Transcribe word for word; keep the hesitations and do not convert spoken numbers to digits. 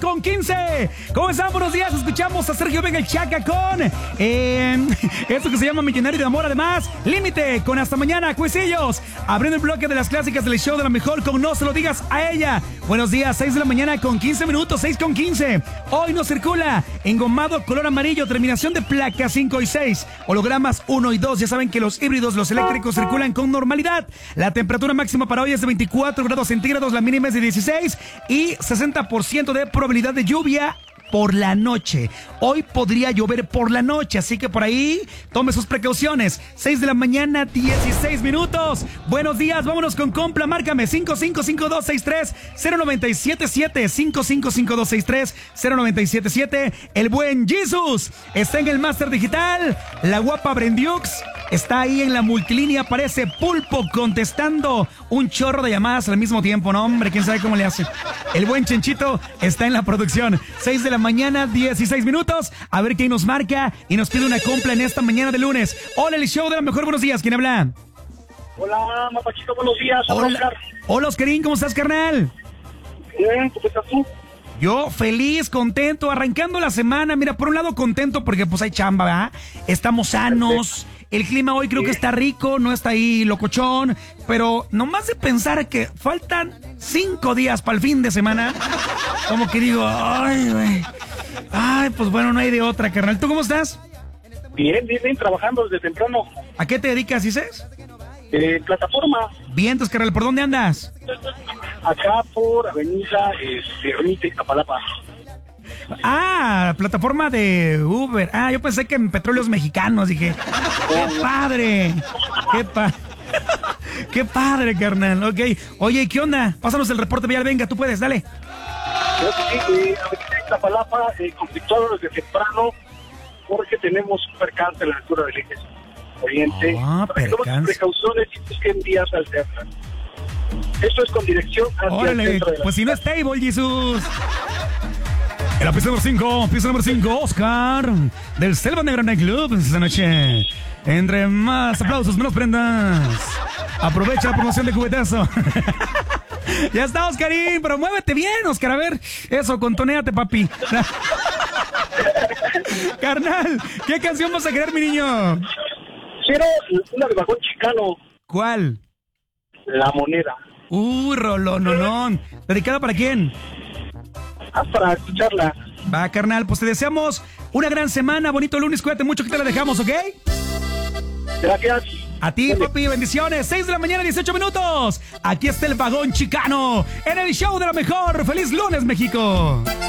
con quince. ¿Cómo están? Buenos días. Escuchamos a Sergio Vega el Chaca con eh, esto que se llama Millonario de Amor. Además, Límite con Hasta Mañana, Cuisillos. Abriendo el bloque de las clásicas del show de la mejor con No Se Lo Digas a Ella. Buenos días, seis de la mañana con quince minutos, seis con quince. Hoy no circula engomado color amarillo, terminación de placa cinco y seis. Hologramas uno y dos. Ya saben que los híbridos, los eléctricos circulan con normalidad. La temperatura máxima para hoy es de veinticuatro grados centígrados, la mínima es de dieciséis y sesenta por ciento de probabilidad de lluvia por la noche. Hoy podría llover por la noche, así que por ahí tome sus precauciones. seis de la mañana, dieciséis minutos. Buenos días, vámonos con Compla. Márcame cinco cinco cinco dos seis tres cero nueve siete siete, cinco cinco cinco dos seis tres cero nueve siete siete. El buen Jesus está en el máster digital. La guapa Brendiux está ahí en la multilínea. Parece Pulpo contestando un chorro de llamadas al mismo tiempo. No, hombre, quién sabe cómo le hace. El buen Chenchito está en la producción. seis de la mañana, dieciséis minutos. A ver quién nos marca y nos pide una compra en esta mañana de lunes. Hola, el show de la mejor. Buenos días. ¿Quién habla? Hola, Mapachito. Buenos días. Hola, Oscar. Hola, Oscarín. ¿Cómo estás, carnal? Bien, ¿cómo estás tú? Yo feliz, contento, arrancando la semana. Mira, por un lado contento porque pues hay chamba, ¿verdad? Estamos sanos. El clima hoy creo que está rico, no está ahí locochón, pero nomás de pensar que faltan cinco días para el fin de semana, como que digo, ay, güey, ay, pues bueno, no hay de otra, carnal. ¿Tú cómo estás? Bien, bien, bien, trabajando desde temprano. ¿A qué te dedicas, dices? Eh, plataforma. Bien, entonces, carnal, ¿por dónde andas? Acá por Avenida este, Ermita, Iztapalapa. Ah, plataforma de Uber. Ah, yo pensé que en Petróleos Mexicanos. Dije, qué padre. Qué padre. Qué padre, carnal. Ok. Oye, ¿qué onda? Pásanos el reporte vial. Venga, tú puedes, dale. Sí, eh, Avenida Iztapalapa, eh, conflictuado desde temprano, porque tenemos un percance a la altura del eje oriente. Ah, para que tomen percance. precauciones y busquen vías alternas. Esto es con dirección hacia Órale, el centro de la pues si no es table, Jesús. En la pista número cinco, pista número cinco, Oscar, del Selva Negra Night Club esta noche. Entre más aplausos, menos prendas. Aprovecha la promoción de cubetazo. Ya está, Oscarín, pero muévete bien, Oscar. A ver, eso, contonéate, papi. Carnal, ¿qué canción vas a querer, mi niño? Quiero una de Vagón Chicano. ¿Cuál? La Moneda. Uy, rolón, no, no. ¿Dedicada para quién? Ah, para escucharla. Va, carnal, pues te deseamos una gran semana, bonito lunes, cuídate mucho que te la dejamos, ¿ok? Gracias. A ti, papi, bendiciones. seis de la mañana, dieciocho minutos. Aquí está el Vagón Chicano en el show de la mejor. ¡Feliz lunes, México!